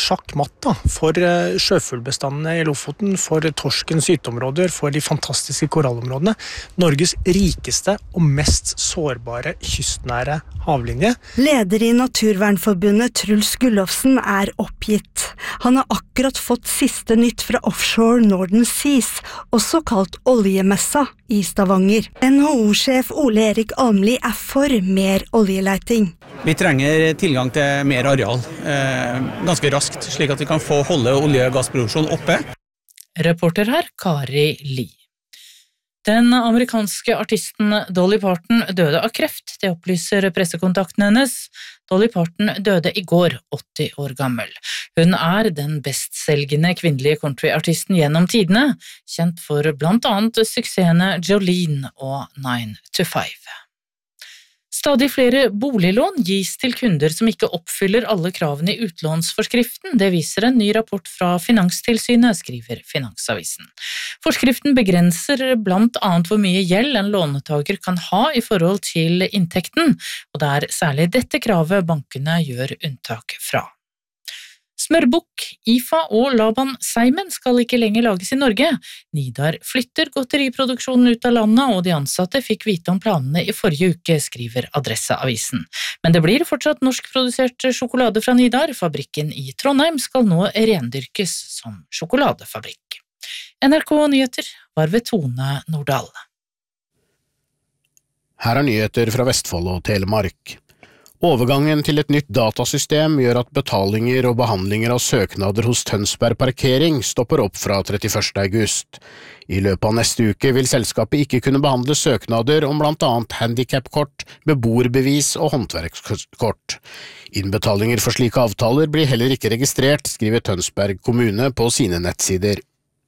sjakkmatt da, for sjøfuglbestandene i Lofoten, for torskens yteområder, for de fantastiske korallområdene. Norges rikeste og mest sårbare kystnære havlinje. Leder i Naturvernforbundet Truls Gullofsen oppgitt. Han har akkurat fått siste nytt fra Offshore Northern Seas, også kalt oljemessa i Stavanger. NHO-sjef Ole Erik Almli for mer oljeleiting. Vi trenger tilgang til mer areal ganske raskt, slik at vi kan få holde olje- og gassproduksjon oppe. Reporter her, Kari Li. Den amerikanske artisten Dolly Parton døde av kreft, det opplyser pressekontakten hennes. Dolly Parton døde i går, 80 år gammel. Hun den bestselgende kvinnelige countryartisten gjennom tidene, kjent for blant annet suksessene Jolene og 9 to 5. Stadig flere boliglån gis til kunder som ikke oppfyller alle kravene i utlånsforskriften. Det viser en ny rapport fra Finanstilsynet, skriver Finansavisen. Forskriften begrenser blant annet hvor mye gjeld en lånetaker kan ha i forhold til inntekten, og det særlig dette kravet bankene gjør unntak fra. Smørbukk, IFA og Laban Seimen skal ikke lenger lages i Norge. Nidar flytter godteriproduksjonen ut av landet, og de ansatte fikk vite om planene i forrige uke, skriver Adresseavisen. Men det blir fortsatt norskprodusert sjokolade fra Nidar. Fabrikken i Trondheim skal nå rendyrkes som sjokoladefabrikk. NRK Nyheter var ved Tone Nordahl. Her nyheter fra Vestfold og Telemark. Overgangen til et nytt datasystem gjør at betalinger og behandlinger av søknader hos Tønsberg Parkering stopper opp fra 31. august. I løpet av neste uke vil selskapet ikke kunne behandle søknader om blant annet handicapkort, beboerbevis og håndverkskort. Innbetalinger for slike avtaler blir heller ikke registrert, skriver Tønsberg kommune på sine nettsider.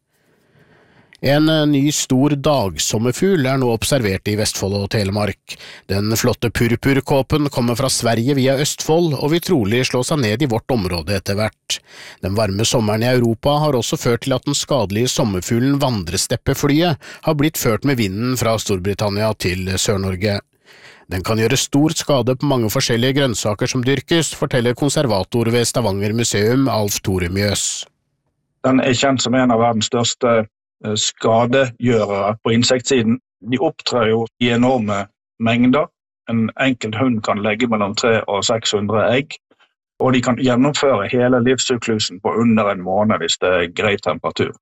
En ny stor dagsommerfugl nå observert i Vestfold og Telemark. Den flotte purpurkåpen kommer fra Sverige via Østfold og vil trolig slå seg ned i vårt område etter hvert. Den varme sommeren i Europa har også ført til at den skadelige sommerfuglen vandresteppeflyet har blitt ført med vinden fra Storbritannia til Sør-Norge. Den kan gjøre stor skade på mange forskjellige grønnsaker som dyrkes, forteller konservator ved Stavanger museum Alf Tore Mjøs. Den kjent som en av verdens største skadegjørere på insektsiden. De opptrer jo i enorme mengder. En enkelt hund kan legge mellom 300 og 600 egg, og de kan gjennomføre hele livssyklusen på under en måned hvis det grei temperatur.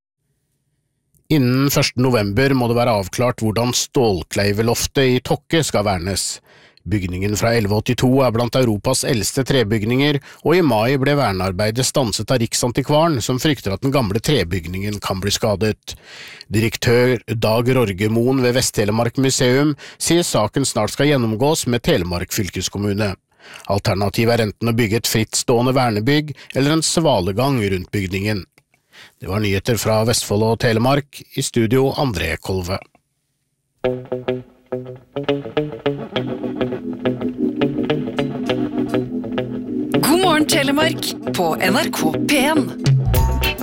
Innen 1. november må det være avklart hvordan Stålkleiveloftet i Tokke skal vernes. Bygningen fra 1182 blant Europas eldste trebygninger, og i mai ble vernearbeidet stanset av Riksantikvaren, som frykter at den gamle trebygningen kan bli skadet. Direktør Dag Rorgemoen ved Vest-Telemark museum sier saken snart skal gjennomgås med Telemark fylkeskommune. Alternativet enten å bygge et frittstående vernebygg eller en svalegang rundt bygningen. Det var nyheter fra Vestfold og Telemark, i studio André Kolve. God morgen Telemark på NRK P1.